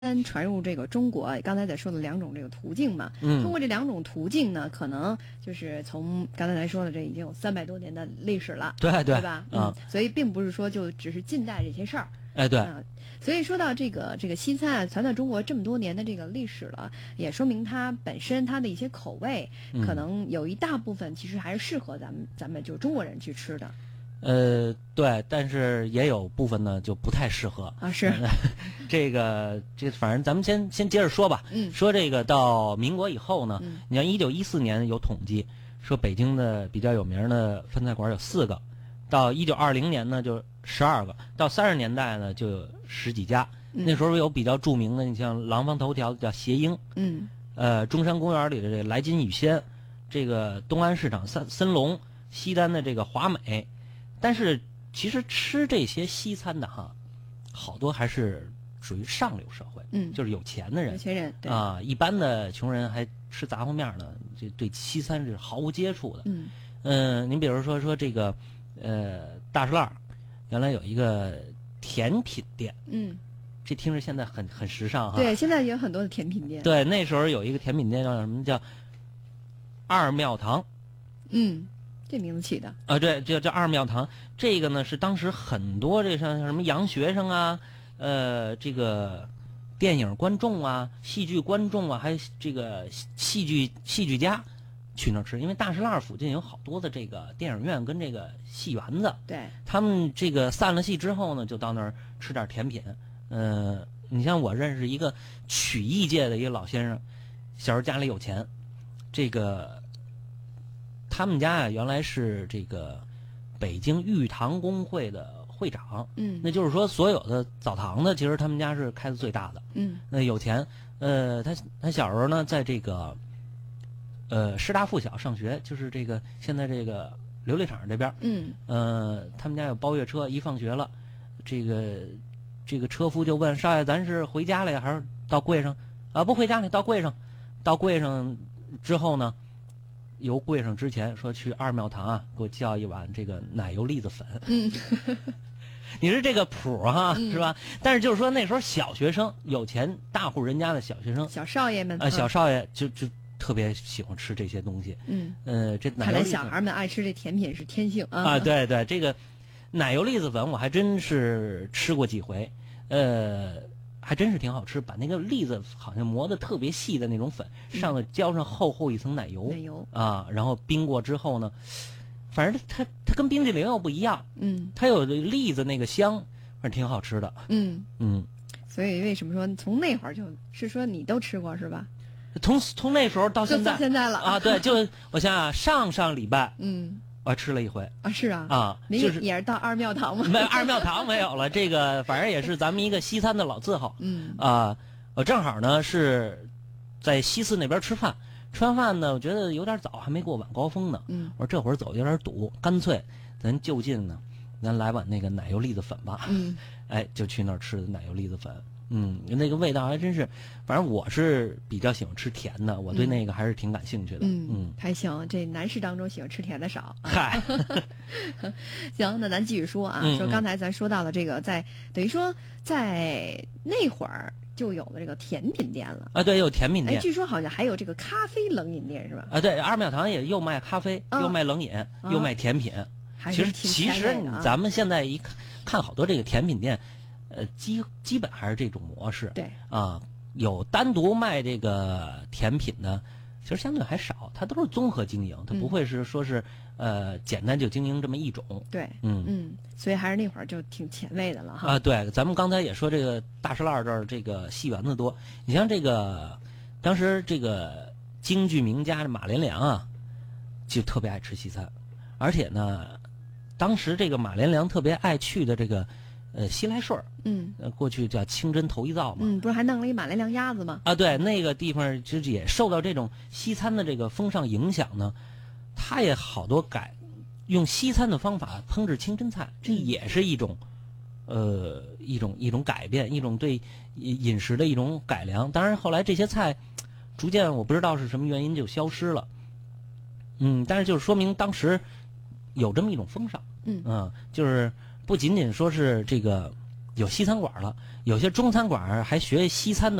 传入这个中国，刚才在说的两种这个途径嘛，通过这两种途径呢，可能就是从刚才咱说的这已经有300多年的历史了，对吧？所以并不是说就只是近代这些事儿。 对。 所以说到这个西餐啊，传到中国这么多年的这个历史了，也说明它本身它的一些口味，可能有一大部分其实还是适合咱们就中国人去吃的。 对，但是也有部分呢就不太适合啊。是这反正咱们先接着说吧。说这个到民国以后呢，你像1914年有统计说北京的比较有名的饭菜馆有4个，到1920年呢就12个，到30年代呢就有10几家。那时候有比较著名的，你像廊坊头条叫谐英，中山公园里的这个来金雨仙，这个东安市场森龙，西单的这个华美。但是其实吃这些西餐的哈，好多还是属于上流社会，就是有钱的人， 有钱人，对啊，一般的穷人还吃杂货面呢，这对西餐是毫无接触的。您比如说这个大石烂原来有一个甜品店，这听着现在很时尚哈。 对，现在有很多的甜品店。 对，那时候有一个甜品店叫什么，叫二庙堂。 这名字起的啊，对，叫二庙堂。这个呢是当时很多这像什么洋学生啊，这个电影观众啊，戏剧观众啊，还有这个戏剧家去那儿吃，因为大石烂附近有好多的这个电影院跟这个戏园子。 对， 他们这个散了戏之后呢，就到那儿吃点甜品。你像我认识一个曲艺界的一个老先生，小时候家里有钱，这个。他们家原来是这个北京玉堂工会的会长，那就是说所有的澡堂子，其实他们家是开的最大的，那有钱，他小时候呢，在这个师大附小上学，就是这个现在这个琉璃厂这边，他们家有包月车，一放学了，这个车夫就问少爷，咱是回家了呀，还是到柜上？啊，不回家了，到柜上，到柜上之后呢？由柜上之前说去二庙堂啊，给我叫一碗这个奶油栗子粉。你是这个谱哈，是吧？但是就是说那时候小学生有钱大户人家的小学生， 小少爷们小少爷就特别喜欢吃这些东西。这奶油看来小孩们爱吃这甜品是天性啊。对对，这个奶油栗子粉我还真是吃过几回，还真是挺好吃，把那个栗子好像磨得特别细的那种粉，上头浇上厚一层奶油啊，然后冰过之后呢，反正它跟冰淇淋又不一样，它有栗子那个香，反正挺好吃的。 所以为什么说从那会儿就是说你都吃过是吧？ 从那时候到现在， 到现在了啊，对，就我想想上礼拜，我还吃了一回啊，是啊， 就也是到二庙堂吗？ 没有，二庙堂没有了，这个反正也是咱们一个西餐的老字号。我正好呢是在西四那边吃饭，吃完饭呢，我觉得有点早，还没过晚高峰呢。我说这会儿走有点堵，干脆咱就近呢，咱来碗那个奶油栗子粉吧。就去那儿吃奶油栗子粉。那个味道还真是，反正我是比较喜欢吃甜的，我对那个还是挺感兴趣的。 还行，这男士当中喜欢吃甜的少。 嗨， 行，那咱继续说啊，说刚才咱说到了这个，等于说在那会儿就有了这个甜品店了啊，对，有甜品店。 据说好像还有这个咖啡冷饮店是吧？ 啊，对，二庙堂也又卖咖啡，又卖冷饮，又卖甜品。其实咱们现在一看好多这个甜品店。基本还是这种模式。 对啊，有单独卖这个甜品的，其实相对还少，它都是综合经营，它不会是说是简单就经营这么一种。 对，所以还是那会儿就挺前卫的了哈。 啊，对，咱们刚才也说这个大石烂这儿这个戏园子多，你像这个当时这个京剧名家马连良啊，就特别爱吃西餐，而且呢，当时这个马连良特别爱去的这个。西来顺过去叫清真头一灶嘛， 不是还弄了一马连良鸭子吗？ 啊，对，那个地方其实也受到这种西餐的这个风尚影响呢，他也好多用西餐的方法烹制清真菜，这也是一种一种改变，一种对饮食的一种改良。当然后来这些菜逐渐我不知道是什么原因就消失了，但是就是说明当时有这么一种风尚，就是不仅仅说是这个有西餐馆了，有些中餐馆还学西餐的。